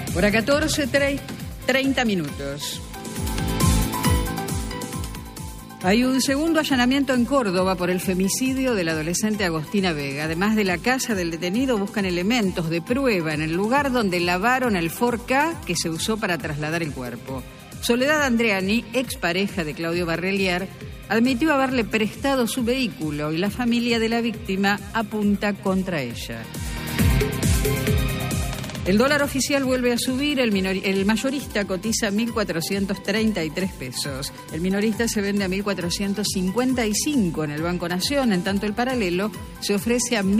Hora 14:30 minutos. Hay un segundo allanamiento en Córdoba por el femicidio de la adolescente Agostina Vega. Además de la casa del detenido, buscan elementos de prueba en el lugar donde lavaron el Ford Ka que se usó para trasladar el cuerpo. Soledad Andreani, expareja de Claudio Barrelier, admitió haberle prestado su vehículo y la familia de la víctima apunta contra ella. El dólar oficial vuelve a subir, el mayorista cotiza 1.433 pesos. El minorista se vende a 1.455 en el Banco Nación, en tanto el paralelo se ofrece a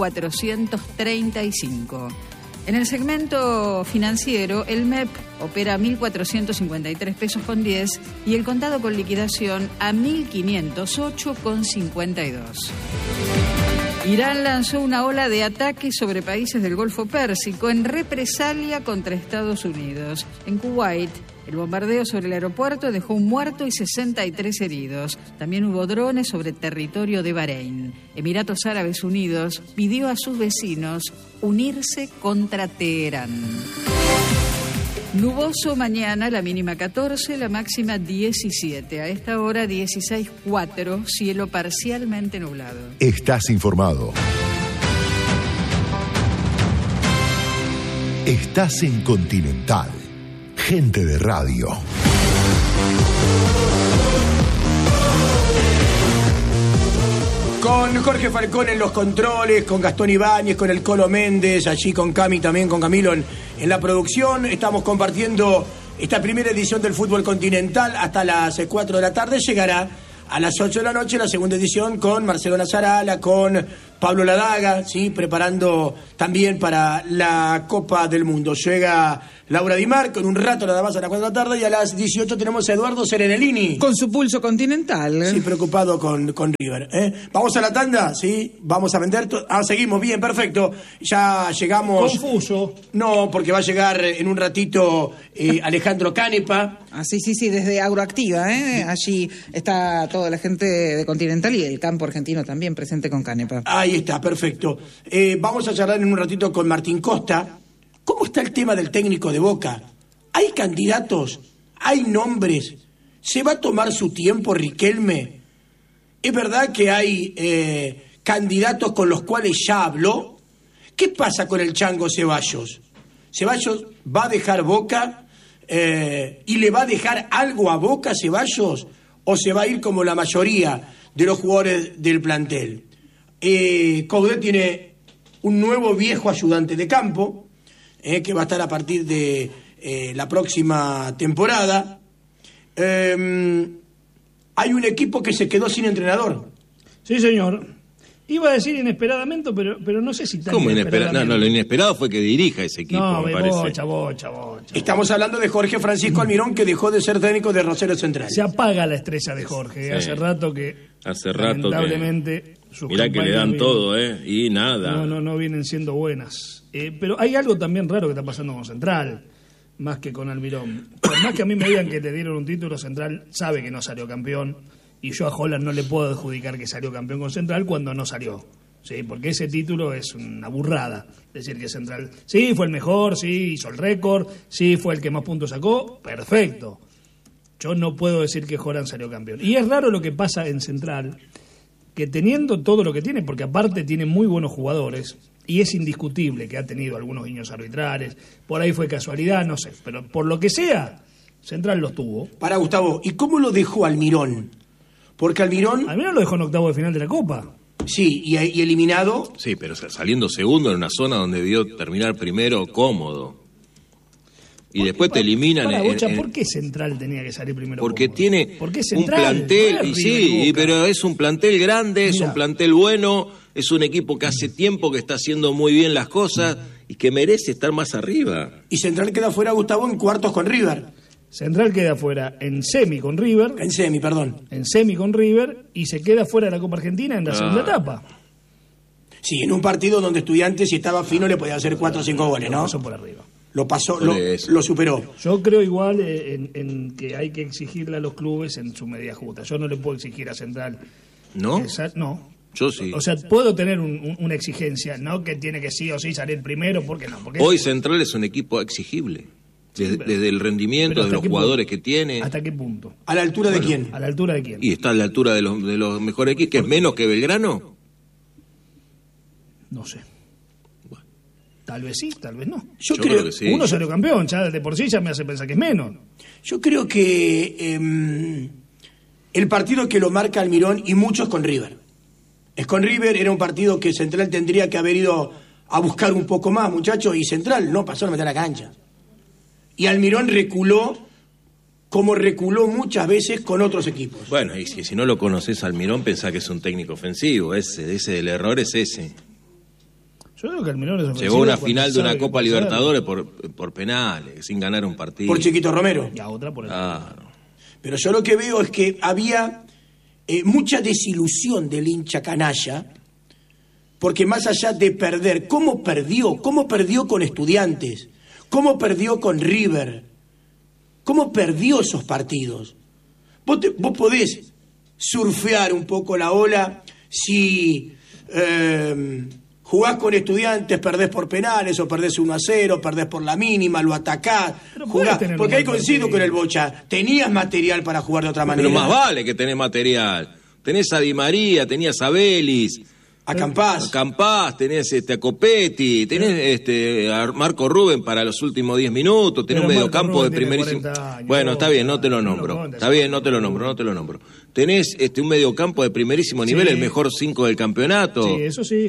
1.435. En el segmento financiero, el MEP opera a 1.453 pesos con 10 y el contado con liquidación a 1.508 con 52. Irán lanzó una ola de ataques sobre países del Golfo Pérsico en represalia contra Estados Unidos. En Kuwait, el bombardeo sobre el aeropuerto dejó un muerto y 63 heridos. También hubo drones sobre territorio de Bahrein. Emiratos Árabes Unidos pidió a sus vecinos unirse contra Teherán. Nuboso mañana, la mínima 14, la máxima 17. A esta hora 16:04, cielo parcialmente nublado. Estás informado. Estás en Continental. Gente de radio. Con Jorge Falcón en los controles, con Gastón Ibáñez, con el Colo Méndez, allí con Cami también, con Camilo en la producción. Estamos compartiendo esta primera edición del Fútbol Continental hasta las 4 de la tarde. Llegará a las 8 de la noche la segunda edición con Marcelo Nazarala, con Pablo Ladaga, ¿sí? Preparando también para la Copa del Mundo. Llega Laura Di Marco en un rato nada más a las 4 de la tarde y a las 18 tenemos a Eduardo Serenellini. Con su pulso continental. Sí, preocupado con River. Vamos a la tanda, ¿sí? Vamos a vender. Seguimos bien, perfecto. Ya llegamos. Confuso. No, porque va a llegar en un ratito Alejandro Canepa. Ah, sí, desde Agroactiva, Allí está toda la gente de Continental y el campo argentino también presente con Canepa. Ahí está, perfecto. Vamos a charlar en un ratito con Martín Costa. ¿Cómo está el tema del técnico de Boca? ¿Hay candidatos? ¿Hay nombres? ¿Se va a tomar su tiempo Riquelme? ¿Es verdad que hay candidatos con los cuales ya habló? ¿Qué pasa con el Chango Ceballos? ¿Ceballos va a dejar Boca y le va a dejar algo a Boca Ceballos? ¿O se va a ir como la mayoría de los jugadores del plantel? Coudet tiene un nuevo viejo ayudante de campo, que va a estar a partir de la próxima temporada. Hay un equipo que se quedó sin entrenador. Sí, señor. Iba a decir inesperadamente, pero no sé si tan ¿Cómo inesperadamente? No, lo inesperado fue que dirija ese equipo, no, me parece. Bocha. Estamos hablando de Jorge Francisco Almirón, que dejó de ser técnico de Rosario Central. Se apaga la estrella de Jorge. Sí. Hace rato lamentablemente, mirá que le dan todo, y nada. No vienen siendo buenas. Pero hay algo también raro que está pasando con Central, más que con Almirón. Por más que a mí me digan que le dieron un título, Central sabe que no salió campeón, y yo a Holland no le puedo adjudicar que salió campeón con Central cuando no salió. Sí, porque ese título es una burrada. Decir que Central, sí, fue el mejor, sí, hizo el récord, sí, fue el que más puntos sacó, perfecto. Yo no puedo decir que Holland salió campeón. Y es raro lo que pasa en Central, que teniendo todo lo que tiene, porque aparte tiene muy buenos jugadores, y es indiscutible que ha tenido algunos guiños arbitrales, por ahí fue casualidad, no sé, pero por lo que sea, Central los tuvo. Para Gustavo, ¿y cómo lo dejó Almirón? Porque Almirón lo dejó en octavo de final de la Copa. Sí, y eliminado. Sí, pero saliendo segundo en una zona donde debió terminar primero cómodo. Y después te eliminan. ¿Por qué Central tenía que salir primero? Porque cómodo? tiene un plantel, pero es un plantel grande, es un plantel bueno, es un equipo que hace tiempo que está haciendo muy bien las cosas y que merece estar más arriba. Y Central queda fuera, Gustavo, en cuartos con River. Central queda fuera en semi con River. En semi con River y se queda fuera de la Copa Argentina en la segunda etapa. Sí, en un partido donde Estudiantes, si estaba fino, le podía hacer 4 o 5 goles, ¿no? Lo pasó por arriba. Lo pasó, lo superó. Yo creo igual en que hay que exigirle a los clubes en su medida justa. Yo no le puedo exigir a Central. ¿No? No. Yo sí. O sea, puedo tener una exigencia, no que tiene que sí o sí salir primero, ¿por qué no? Porque Hoy Central es un equipo exigible. Desde el rendimiento de los jugadores que tiene. ¿Hasta qué punto? ¿A la altura de quién? ¿A la altura de quién? Y está a la altura de los mejores equipos, que es menos que Belgrano. No sé. Tal vez sí, tal vez no. Yo creo que sí. Uno salió campeón, ya de por sí ya me hace pensar que es menos. Yo creo que el partido que lo marca Almirón, y muchos con River. Es con River, era un partido que Central tendría que haber ido a buscar un poco más, muchachos, y Central no pasó a meter a la cancha. Y Almirón reculó como reculó muchas veces con otros equipos. Bueno, y si no lo conoces Almirón, pensá que es un técnico ofensivo. Ese el error es ese. Yo creo que Almirón es ofensivo. Llegó a una final de una Copa Libertadores por penales, sin ganar un partido. Por Chiquito Romero. Y a otra por el... Claro. Pero yo lo que veo es que había mucha desilusión del hincha canalla, porque más allá de perder, ¿cómo perdió con Estudiantes? ¿Cómo perdió con River? ¿Cómo perdió esos partidos? Vos podés surfear un poco la ola si jugás con Estudiantes, perdés por penales, o perdés 1-0, perdés por la mínima, lo atacás, jugás, porque ahí coincido con el Bocha, tenías material para jugar de otra manera. Pero más vale que tenés material. Tenés a Di María, tenías a Vélez, a Campás, tenés a Copetti, tenés a Marco Rubén para los últimos 10 minutos, tenés un mediocampo de primerísimo. Bueno, está bien, no te lo nombro. Está bien, no te lo nombro. Tenés un mediocampo de primerísimo nivel, el mejor 5 del campeonato. Sí, eso sí.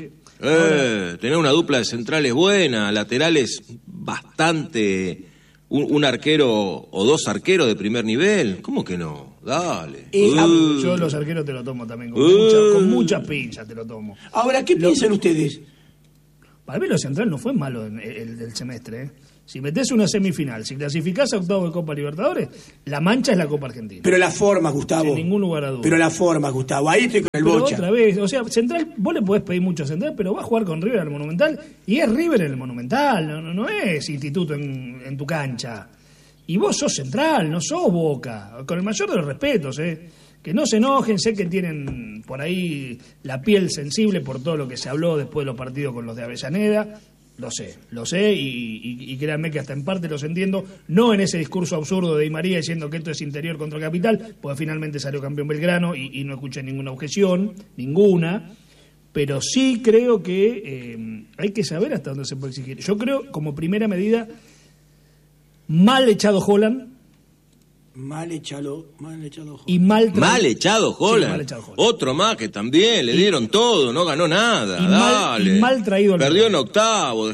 Tenés una dupla de centrales buena, laterales bastante, un arquero o dos arqueros de primer nivel. ¿Cómo que no? Dale. Yo los arqueros te lo tomo también, con mucha pincha te lo tomo. Ahora, ¿qué piensan ustedes? Para mí lo central no fue malo el del semestre, ¿eh? Si metés una semifinal, si clasificás a octavos de Copa Libertadores, la mancha es la Copa Argentina. Pero la forma, Gustavo. Sin ningún lugar a duda. Pero la forma, Gustavo. Ahí estoy con el Bocha. Otra vez, o sea, Central, vos le podés pedir mucho a Central, pero va a jugar con River en el Monumental, y es River en el Monumental, no es Instituto en tu cancha. Y vos sos Central, no sos Boca. Con el mayor de los respetos, que no se enojen, sé que tienen por ahí la piel sensible por todo lo que se habló después de los partidos con los de Avellaneda. Lo sé, y créanme que hasta en parte los entiendo, no en ese discurso absurdo de Di María diciendo que esto es interior contra capital, porque finalmente salió campeón Belgrano y no escuché ninguna objeción, pero sí creo que hay que saber hasta dónde se puede exigir. Yo creo, como primera medida, mal echado Holland. Mal echado Y mal echado Holland. Otro más que también le dieron todo, no ganó nada. Y mal traído Perdió Almirón. en octavo,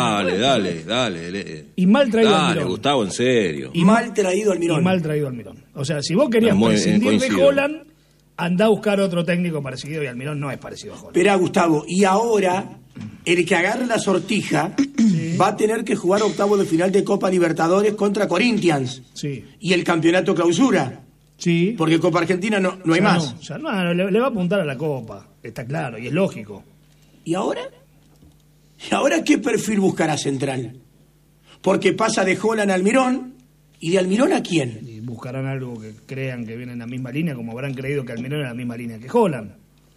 dale. Y mal traído Almirón. Dale, Gustavo, en serio. Y mal traído Almirón. O sea, si vos querías prescindir de Holland, andá a buscar otro técnico parecido, y Almirón no es parecido a Holland. Esperá, Gustavo, y ahora el que agarre la sortija va a tener que jugar octavo de final de Copa Libertadores contra Corinthians. Sí. Y el campeonato clausura. Sí. Porque Copa Argentina no hay más. Le va a apuntar a la Copa, está claro, y es lógico. ¿Y ahora? ¿Y ahora qué perfil buscará Central? Porque pasa de Holland a Almirón, ¿y de Almirón a quién? Y buscarán algo que crean que viene en la misma línea, como habrán creído que Almirón es la misma línea que Holland.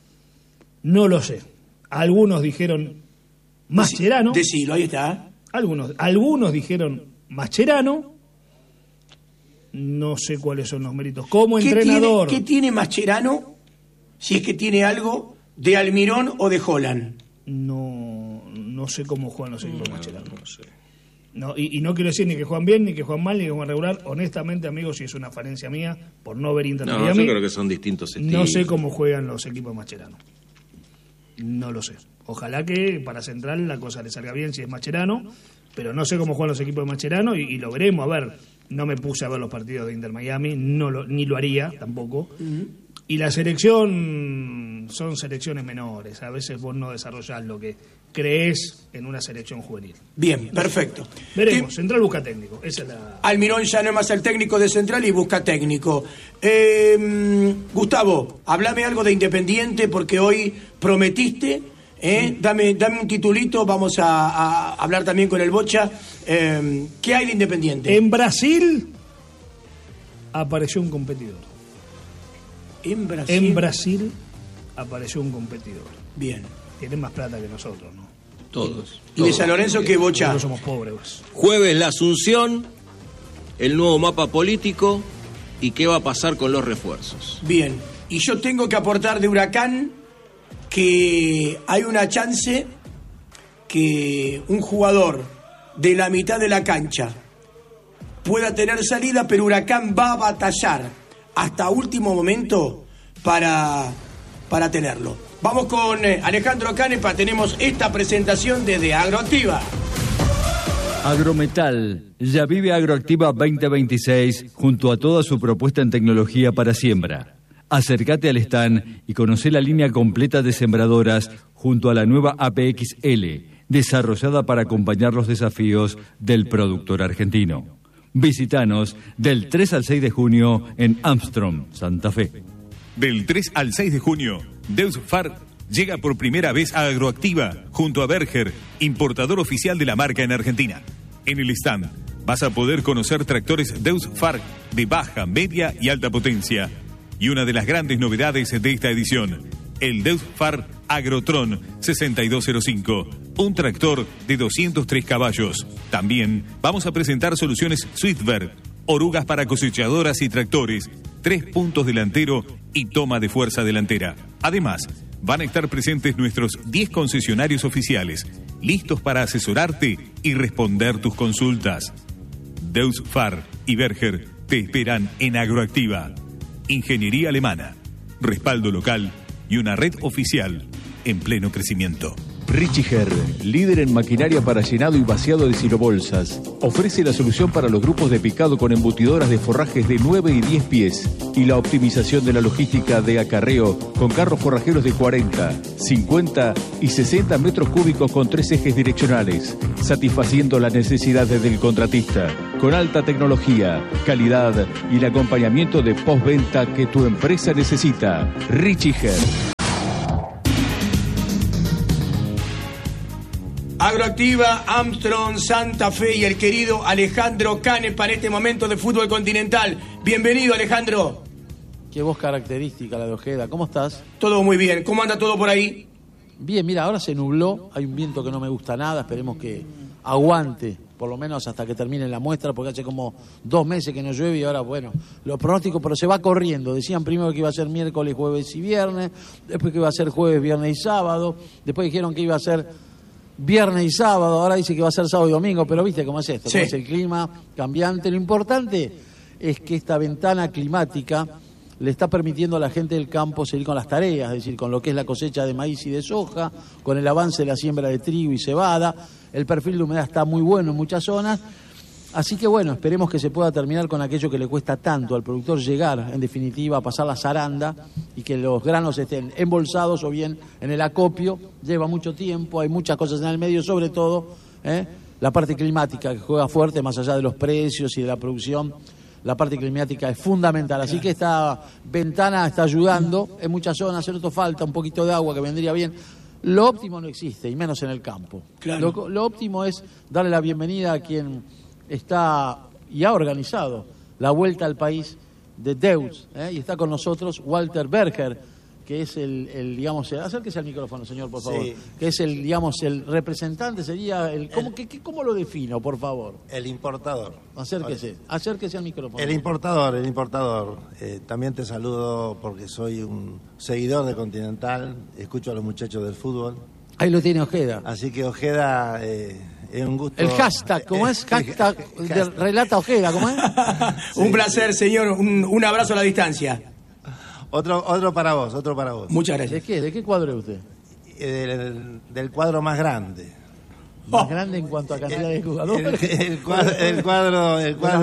No lo sé. Algunos dijeron Mascherano. Decilo, ahí está. Algunos dijeron Mascherano. No sé cuáles son los méritos. Como entrenador. ¿Qué tiene Mascherano, si es que tiene algo, de Almirón o de Holland? No sé cómo juegan los equipos Mascherano. No sé. No, y no quiero decir ni que juegan bien, ni que juegan mal, ni que juegan regular. Honestamente, amigos, si es una falencia mía, por no ver Inter Miami, yo creo que son distintos estilos. No sé cómo juegan los equipos Mascherano. No lo sé. Ojalá que para Central la cosa le salga bien si es Mascherano, pero no sé cómo juegan los equipos de Mascherano y lo veremos. A ver, no me puse a ver los partidos de Inter Miami, ni lo haría tampoco. Y la selección son selecciones menores. A veces vos no desarrollás lo que crees en una selección juvenil. Bien, perfecto. Veremos. Central busca técnico. Esa es la... Almirón ya no es más el técnico de Central y busca técnico. Gustavo, háblame algo de Independiente porque hoy prometiste. Dame un titulito, vamos a hablar también con el Bocha. ¿Qué hay de Independiente? En Brasil apareció un competidor. En Brasil apareció un competidor. Bien. Tienen más plata que nosotros, ¿no? Todos. ¿Y de San Lorenzo qué, Bocha? Nosotros somos pobres, pues. Jueves la Asunción, el nuevo mapa político y qué va a pasar con los refuerzos. Bien. Y yo tengo que aportar de Huracán que hay una chance que un jugador de la mitad de la cancha pueda tener salida, pero Huracán va a batallar hasta último momento para tenerlo. Vamos con Alejandro Canepa, tenemos esta presentación desde Agroactiva. Agrometal, ya vive Agroactiva 2026 junto a toda su propuesta en tecnología para siembra. Acércate al stand y conoce la línea completa de sembradoras junto a la nueva APXL, desarrollada para acompañar los desafíos del productor argentino. Visítanos del 3 al 6 de junio en Armstrong, Santa Fe. Del 3 al 6 de junio, Deus Far llega por primera vez a Agroactiva junto a Berger, importador oficial de la marca en Argentina. En el stand vas a poder conocer tractores Deus Far de baja, media y alta potencia. Y una de las grandes novedades de esta edición, el Deus Far Agrotron 6205, un tractor de 203 caballos. También vamos a presentar soluciones Swiftver, orugas para cosechadoras y tractores, 3 puntos delantero y toma de fuerza delantera. Además, van a estar presentes nuestros 10 concesionarios oficiales, listos para asesorarte y responder tus consultas. Deus Far y Berger te esperan en Agroactiva. Ingeniería alemana, respaldo local y una red oficial en pleno crecimiento. Richiger, líder en maquinaria para llenado y vaciado de silobolsas, ofrece la solución para los grupos de picado con embutidoras de forrajes de 9 y 10 pies y la optimización de la logística de acarreo con carros forrajeros de 40, 50 y 60 metros cúbicos con 3 ejes direccionales, satisfaciendo las necesidades del contratista, con alta tecnología, calidad y el acompañamiento de postventa que tu empresa necesita. Richiger. Agroactiva, Armstrong, Santa Fe y el querido Alejandro Canepa en este momento de fútbol continental. Bienvenido, Alejandro. Qué voz característica la de Ojeda. ¿Cómo estás? Todo muy bien. ¿Cómo anda todo por ahí? Bien, mira, ahora se nubló. Hay un viento que no me gusta nada. Esperemos que aguante, por lo menos hasta que termine la muestra, porque hace como 2 meses que no llueve y ahora, bueno, los pronósticos, pero se va corriendo. Decían primero que iba a ser miércoles, jueves y viernes, después que iba a ser jueves, viernes y sábado, después dijeron que iba a ser viernes y sábado, ahora dice que va a ser sábado y domingo, pero viste cómo es esto, cómo es el clima cambiante. Lo importante es que esta ventana climática le está permitiendo a la gente del campo seguir con las tareas, es decir, con lo que es la cosecha de maíz y de soja, con el avance de la siembra de trigo y cebada. El perfil de humedad está muy bueno en muchas zonas, así que bueno, esperemos que se pueda terminar con aquello que le cuesta tanto al productor llegar, en definitiva, a pasar la zaranda y que los granos estén embolsados o bien en el acopio. Lleva mucho tiempo, hay muchas cosas en el medio, sobre todo la parte climática que juega fuerte más allá de los precios y de la producción. La parte climática es fundamental, así que esta ventana está ayudando en muchas zonas. En otro falta un poquito de agua que vendría bien. Lo óptimo no existe, y menos en el campo. Claro. Lo óptimo es darle la bienvenida a quien está y ha organizado la vuelta al país de Deus, y está con nosotros Walter Berger, que es el digamos, acérquese al micrófono, señor, por favor, que es el, digamos, el representante, sería ¿cómo lo defino, por favor? El importador. Acérquese al micrófono. El importador. También te saludo porque soy un seguidor de Continental, escucho a los muchachos del fútbol. Ahí lo tiene Ojeda. Así que Ojeda, es un gusto. El hashtag, ¿cómo es? Hashtag relata Ojeda, ¿cómo es? Un placer, señor, un abrazo a la distancia. Otro para vos. Muchas gracias. ¿De qué cuadro es usted? Del cuadro más grande. ¿Más grande en cuanto a cantidad de jugadores? El cuadro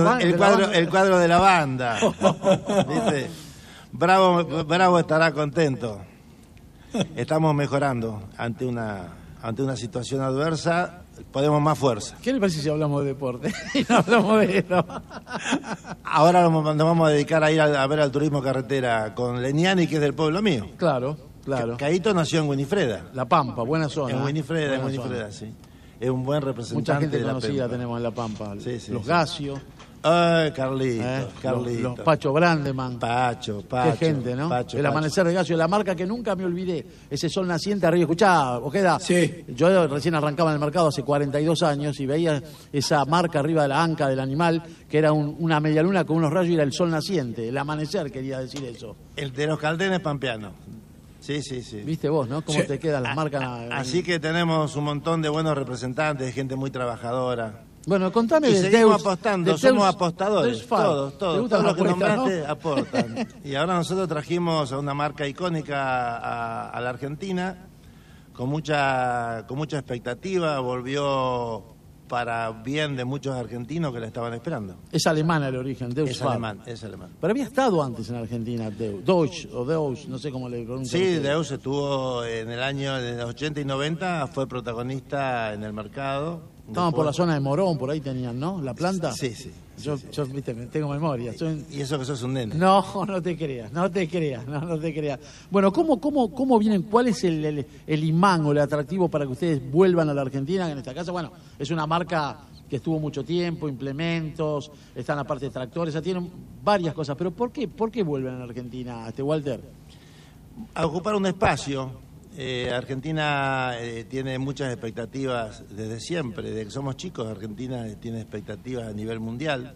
de la banda. ¿Viste? Bravo estará contento. Estamos mejorando ante una situación adversa. Podemos más fuerza. ¿Qué le parece si hablamos de deporte? Y no hablamos de eso. Ahora nos vamos a dedicar a ir a ver al turismo carretera con Leniani, que es del pueblo mío. Claro. Caíto nació en Winifreda. La Pampa, buena zona. En Winifreda, sí. Es un buen representante. Mucha gente de la conocida Pampa. tenemos en La Pampa. Sí, los Gacio. Ay, Carlitos. Los Pacho Brandeman. Pacho. Qué gente, ¿no? El Amanecer de Gallo, la marca que nunca me olvidé. Ese sol naciente arriba. Escuchá, Ojeda. Sí. Yo recién arrancaba en el mercado hace 42 años y veía esa marca arriba de la anca del animal, que era una medialuna con unos rayos y era el sol naciente. El amanecer quería decir eso. El de los Caldenes pampeanos. Sí. Viste vos, ¿no? Cómo te quedan las marcas. Así que tenemos un montón de buenos representantes, de gente muy trabajadora. Bueno, contame y de seguimos Deus, apostando, somos apostadores, todos los que apuestas, nombraste ¿no? aportan. Y ahora nosotros trajimos a una marca icónica a la Argentina, con mucha expectativa, volvió para bien de muchos argentinos que la estaban esperando. Es alemana el origen, Deus es Far. alemán. Pero había estado antes en Argentina, Deus, no sé cómo le pronuncian. Sí, Deus estuvo en el 80 y 90, fue protagonista en el mercado. Estaban por la zona de Morón, por ahí tenían, ¿no? ¿La planta? Sí. Yo viste, tengo memoria. Y eso que sos un nene. No te creas. Bueno, ¿cómo vienen? ¿Cuál es el imán o el atractivo para que ustedes vuelvan a la Argentina? En esta casa, bueno, es una marca que estuvo mucho tiempo, implementos, están aparte de tractores, tienen varias cosas. Pero ¿por qué vuelven a la Argentina, Walter? A ocupar un espacio. Argentina tiene muchas expectativas desde siempre, desde que somos chicos. Argentina tiene expectativas a nivel mundial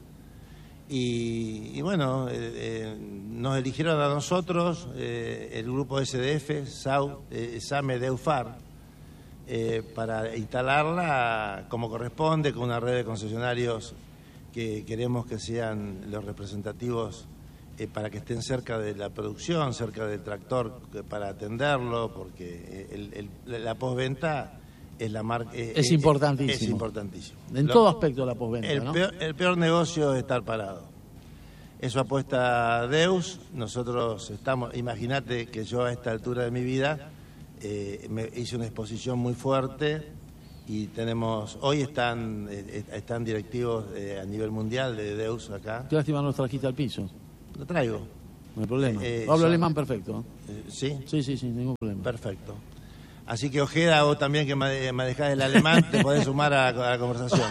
y bueno, nos eligieron a nosotros, el grupo SDF, SAME Deus Far, para instalarla como corresponde, con una red de concesionarios que queremos que sean los representativos para que estén cerca de la producción, cerca del tractor, para atenderlo, porque la postventa es la marca. Es importantísimo. Es importantísimo. En todo aspecto la postventa, ¿no? El peor negocio es estar parado. Eso apuesta Deus. Nosotros estamos. Imagínate que yo a esta altura de mi vida me hice una exposición muy fuerte y hoy están directivos a nivel mundial de Deus acá. Qué lástima no trajiste al piso. Lo traigo. No hay problema. Hablo alemán perfecto. ¿Sí? Sí, ningún problema. Perfecto. Así que Ojeda, vos también que manejás el alemán, te podés sumar a la conversación.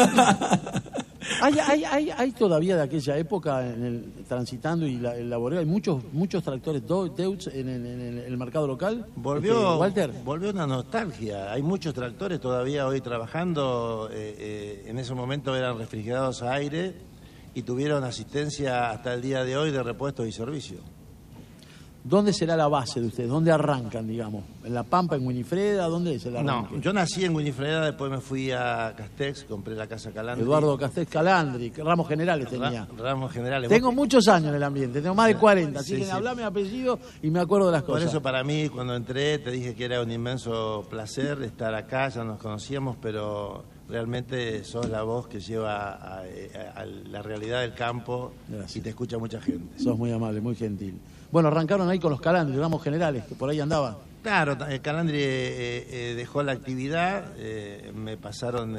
Hay todavía de aquella época transitando y el laboreo, hay muchos tractores Deus en el mercado local. Walter, volvió una nostalgia. Hay muchos tractores todavía hoy trabajando. En ese momento eran refrigerados a aire y tuvieron asistencia hasta el día de hoy de repuestos y servicios. ¿Dónde será la base de ustedes? ¿Dónde arrancan, digamos? ¿En La Pampa, en Winifreda? ¿Dónde es el arranque? No, yo nací en Winifreda, después me fui a Castex, compré la casa Calandri. Eduardo Castex Calandri, Ramos Generales tenía. Ramos Generales. Tengo muchos años en el ambiente, tengo más de 40, así que hablame mi apellido y me acuerdo de las cosas. Por eso para mí, cuando entré, te dije que era un inmenso placer estar acá, ya nos conocíamos, pero realmente sos la voz que lleva a la realidad del campo. Gracias. Y te escucha mucha gente. Sos muy amable, muy gentil. Bueno, arrancaron ahí con los Calandri, Ramos Generales, que por ahí andaba. Claro, Calandri dejó la actividad, me pasaron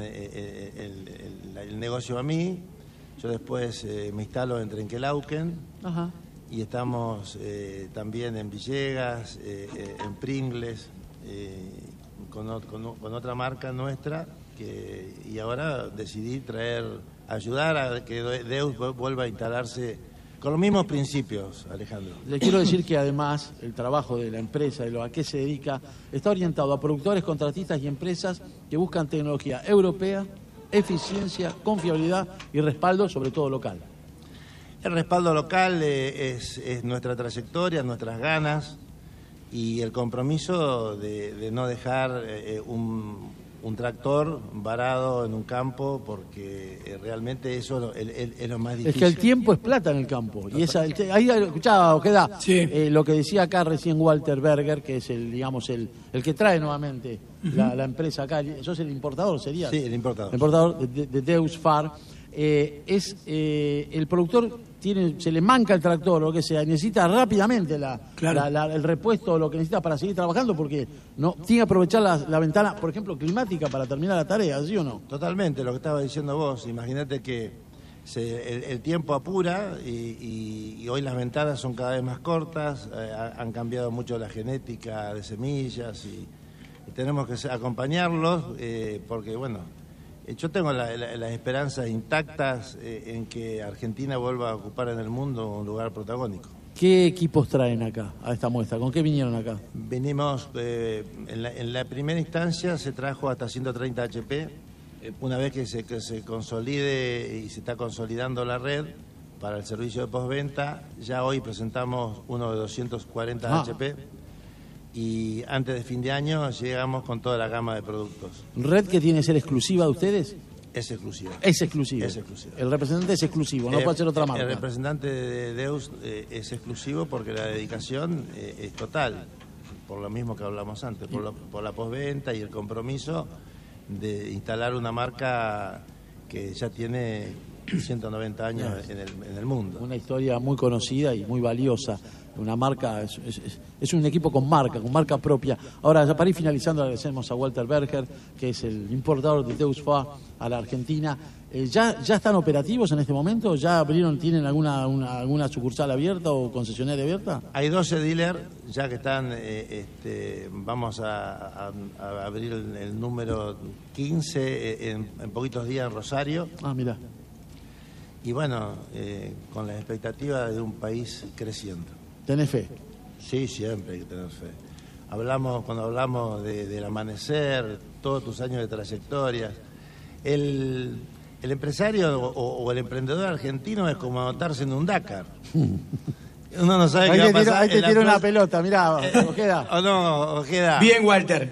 el negocio a mí, yo después me instalo en Trenquelauquen. Ajá. Y estamos también en Villegas, en Pringles, con otra marca nuestra, y ahora decidí ayudar a que Deus vuelva a instalarse con los mismos principios, Alejandro. Le quiero decir que además el trabajo de la empresa, de a qué se dedica, está orientado a productores, contratistas y empresas que buscan tecnología europea, eficiencia, confiabilidad y respaldo, sobre todo local. El respaldo local es nuestra trayectoria, nuestras ganas y el compromiso de no dejar un tractor varado en un campo, porque realmente eso es lo más difícil. Es que el tiempo es plata en el campo. Y ahí escuchaba, Ojeda, lo que decía acá recién Walter Berger, que es el que trae nuevamente la empresa acá. ¿Sos el importador, sería? Sí, el importador. El importador de Deus Far. El productor se le manca el tractor o lo que sea, y necesita rápidamente el repuesto o lo que necesita para seguir trabajando, porque no tiene que aprovechar la ventana, por ejemplo, climática para terminar la tarea, ¿sí o no? Totalmente, lo que estaba diciendo vos. Imagínate que el tiempo apura y hoy las ventanas son cada vez más cortas, han cambiado mucho la genética de semillas y tenemos que acompañarlos porque, bueno, Yo tengo las esperanzas intactas en que Argentina vuelva a ocupar en el mundo un lugar protagónico. ¿Qué equipos traen acá a esta muestra? ¿Con qué vinieron acá? Venimos, en la primera instancia se trajo hasta 130 HP. Una vez que se consolide y se está consolidando la red para el servicio de postventa, ya hoy presentamos uno de 240 HP. Y antes de fin de año llegamos con toda la gama de productos. ¿Red que tiene que ser exclusiva de ustedes? Es exclusiva. Es exclusiva. Es exclusiva. El representante es exclusivo, no puede ser otra marca. El representante de Deus es exclusivo porque la dedicación es total, por lo mismo que hablamos antes, por la postventa y el compromiso de instalar una marca que ya tiene 190 años en el mundo. Una historia muy conocida y muy valiosa. Una marca, es un equipo con marca propia. Ahora, ya para ir finalizando, agradecemos a Walter Berger, que es el importador de Deus Fa a la Argentina. ¿Ya están operativos en este momento? ¿Ya abrieron, tienen alguna sucursal abierta o concesionaria abierta? Hay 12 dealers ya que están, vamos a abrir el número 15 en poquitos días en Rosario. Ah, mira. Y bueno, con la expectativa de un país creciendo. ¿Tenés fe? Sí, siempre hay que tener fe. Cuando hablamos del amanecer, todos tus años de trayectoria, el empresario o el emprendedor argentino es como anotarse en un Dakar. Uno no sabe qué va a pasar. Ahí te tira una pelota, mirá, Ojeda. ¿O no, Ojeda? Bien, Walter.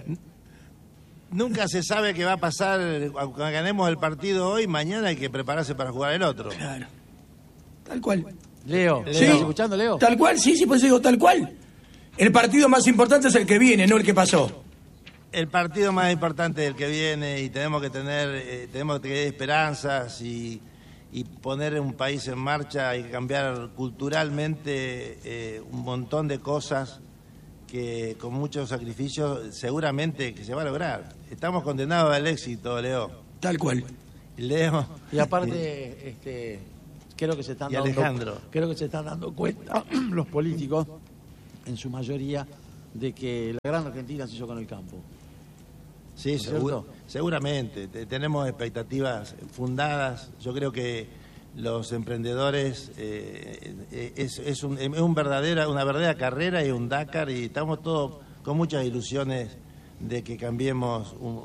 Nunca se sabe qué va a pasar. Aunque ganemos el partido hoy, mañana hay que prepararse para jugar el otro. Claro. Tal cual. Leo, Sí. ¿estás escuchando, Leo? Tal cual, sí, pues digo tal cual. El partido más importante es el que viene, no el que pasó. El partido más importante es el que viene y tenemos que tener esperanzas y poner un país en marcha. Hay que cambiar culturalmente un montón de cosas que con muchos sacrificios seguramente que se va a lograr. Estamos condenados al éxito, Leo. Tal cual. Leo. Y aparte, creo que se están dando cuenta los políticos, en su mayoría, de que la gran Argentina se hizo con el campo. Sí, seguramente. Tenemos expectativas fundadas. Yo creo que los emprendedores es una verdadera carrera y un Dakar, y estamos todos con muchas ilusiones de que cambiemos